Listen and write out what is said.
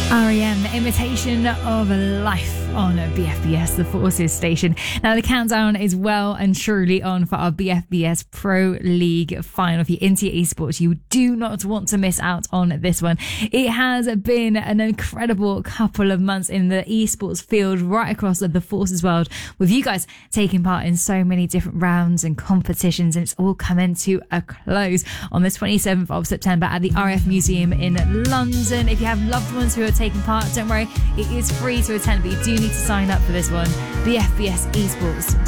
R.E.M. Imitation of Life on BFBS, the Forces station. Now, the countdown is well and truly on for our BFBS Pro League final. If you're into your esports, you do not want to miss out on this one. It has been an incredible couple of months in the esports field right across the Forces world, with you guys taking part in so many different rounds and competitions, and it's all coming to a close on the 27th of September at the RF Museum in London. If you have loved ones who are taking part, don't worry, it is free to attend, but you do need to sign up for this one. BFBSesports.com.